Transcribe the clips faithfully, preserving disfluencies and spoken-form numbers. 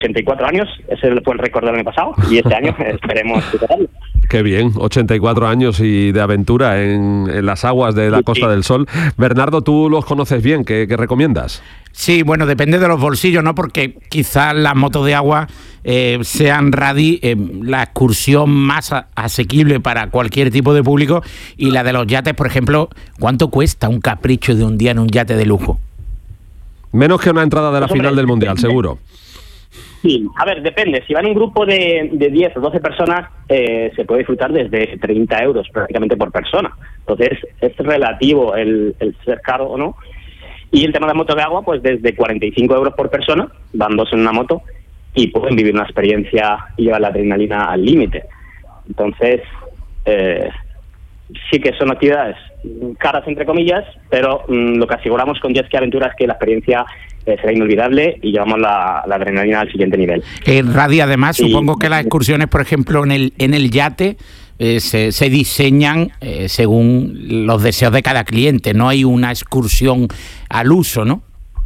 ochenta y cuatro años, ese fue el récord del año pasado, y este año esperemos superarlo. Qué bien, ochenta y cuatro años y de aventura en, en las aguas de la sí, Costa sí. del Sol. Bernardo, tú los conoces bien, ¿qué, qué recomiendas? Sí, bueno, depende de los bolsillos, ¿no? Porque quizás las motos de agua eh, sean Radi eh, la excursión más a- asequible para cualquier tipo de público, y la de los yates, por ejemplo, ¿cuánto cuesta un capricho de un día en un yate de lujo? Menos que una entrada de la Pues, final hombre, del Mundial, seguro. Sí, a ver, depende. Si van en un grupo de, de diez o doce personas, eh, se puede disfrutar desde treinta euros prácticamente por persona. Entonces, es relativo el, el ser caro o no. Y el tema de motos de agua, pues desde cuarenta y cinco euros por persona, van dos en una moto, y pueden vivir una experiencia y llevar la adrenalina al límite. Entonces, eh, sí que son actividades caras, entre comillas, pero mmm, lo que aseguramos con Jet Ski Aventura es que la experiencia eh, será inolvidable y llevamos la, la adrenalina al siguiente nivel. Eh, Radi, además, Sí. supongo que las excursiones, por ejemplo, en el, en el yate, eh, se, se diseñan eh, según los deseos de cada cliente. No hay una excursión al uso, ¿no?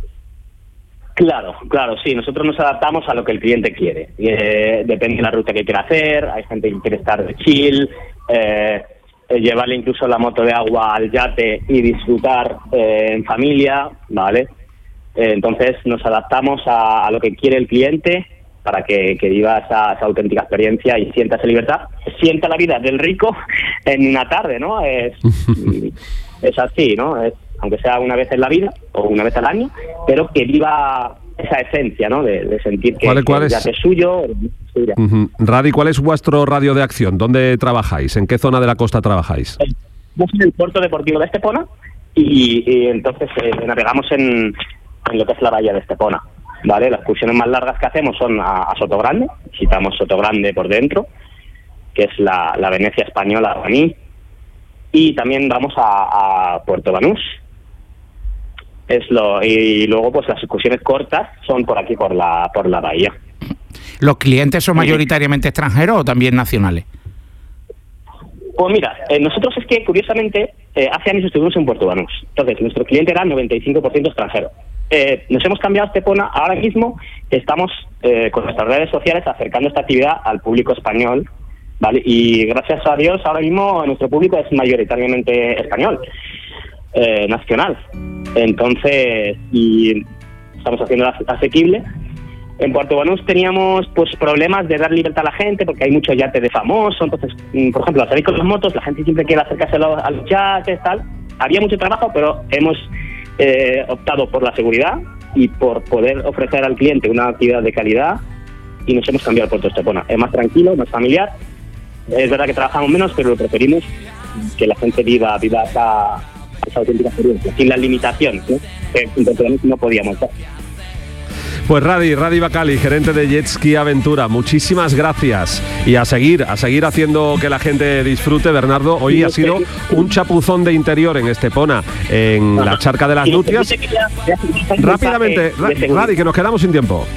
Claro, claro, sí. Nosotros nos adaptamos a lo que el cliente quiere. Eh, depende de la ruta que quiera hacer. Hay gente que quiere estar de chill, eh, eh, llevarle incluso la moto de agua al yate y disfrutar eh, en familia, ¿vale? Eh, entonces nos adaptamos a, a lo que quiere el cliente para que, que viva esa, esa auténtica experiencia y sienta esa libertad. Sienta la vida del rico en una tarde, ¿no? Es, es así, ¿no? Es, aunque sea una vez en la vida o una vez al año, pero que viva esa esencia, ¿no? De, de sentir que, ¿Cuál, cuál que el es? yate es suyo. suya. Uh-huh. Radi, ¿cuál es vuestro radio de acción? ¿Dónde trabajáis? ¿En qué zona de la costa trabajáis? Estamos en el puerto deportivo de Estepona y, y entonces eh, navegamos en, en lo que es la bahía de Estepona, ¿vale? Las excursiones más largas que hacemos son a, a Sotogrande, visitamos Sotogrande por dentro, que es la, la Venecia española, Baní, y también vamos a, a Puerto Banús. Es lo, y luego pues las excursiones cortas son por aquí, por la por la bahía. ¿Los clientes son mayoritariamente extranjeros o también nacionales? Pues mira, eh, nosotros es que curiosamente eh, hace años estuvimos en Puerto Banús. Entonces nuestro cliente era noventa y cinco por ciento extranjero. Eh, nos hemos cambiado a Estepona. Ahora mismo estamos eh, con nuestras redes sociales acercando esta actividad al público español, ¿vale? Y gracias a Dios ahora mismo nuestro público es mayoritariamente español, eh, nacional. Entonces, y estamos haciendo asequible. En Puerto Banús teníamos pues problemas de dar libertad a la gente porque hay mucho yate de famoso. Entonces, por ejemplo, al salir con las motos, la gente siempre quiere acercarse a los, a los yates, tal. Había mucho trabajo, pero hemos eh, optado por la seguridad y por poder ofrecer al cliente una actividad de calidad, y nos hemos cambiado al Puerto Estepona. Es más tranquilo, más familiar. Es verdad que trabajamos menos, pero lo preferimos que la gente viva, viva esa, esa auténtica experiencia, sin las limitaciones, ¿no? Que en Puerto Banús no podíamos dar. Pues Radi, Radi Bacali, gerente de Jet Ski Aventura, muchísimas gracias. Y a seguir, a seguir haciendo que la gente disfrute. Bernardo, hoy ha sido un chapuzón de interior en Estepona, en la Charca de las Nutrias. Rápidamente, Radi, que nos quedamos sin tiempo.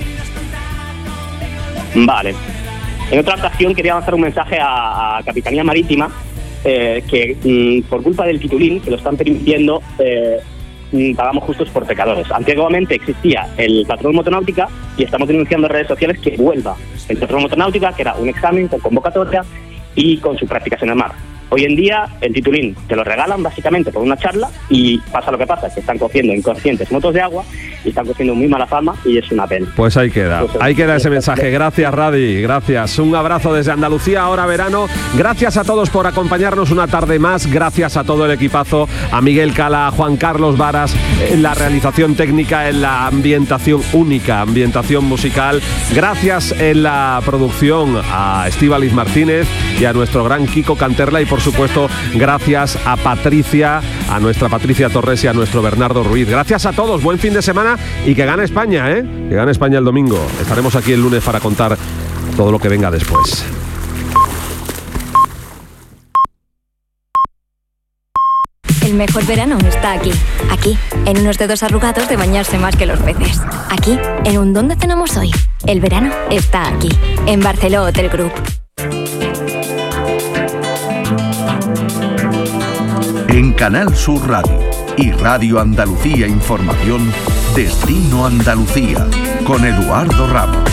Vale. En otra ocasión quería lanzar un mensaje a, a Capitanía Marítima, eh, que mmm, por culpa del titulín, que lo están permitiendo, eh, pagamos justos por pecadores. Antiguamente existía el patrón motonáutica y estamos denunciando en redes sociales que vuelva el patrón motonáutica, que era un examen con convocatoria y con sus prácticas en el mar. Hoy en día el titulín te lo regalan básicamente por una charla, y pasa lo que pasa, que están cogiendo inconscientes motos de agua y están cogiendo muy mala fama, y es una pena. Pues ahí queda, pues, ahí queda ese mensaje. Gracias, Radi, gracias. Un abrazo desde Andalucía, ahora verano. Gracias a todos por acompañarnos una tarde más. Gracias a todo el equipazo, a Miguel Cala, a Juan Carlos Varas en la realización técnica, en la ambientación única, ambientación musical. Gracias en la producción a Estíbaliz Martínez y a nuestro gran Kiko Canterla, y por supuesto gracias a Patricia, a nuestra Patricia Torres y a nuestro Bernardo Ruiz. Gracias a todos, buen fin de semana y que gane España, ¿eh? Que gane España el domingo. Estaremos aquí el lunes para contar todo lo que venga después. El mejor verano está aquí. Aquí, en unos dedos arrugados de bañarse más que los peces. Aquí, en un ¿dónde cenamos hoy? El verano está aquí, en Barceló Hotel Group. En Canal Sur Radio y Radio Andalucía Información, Destino Andalucía, con Eduardo Ramos.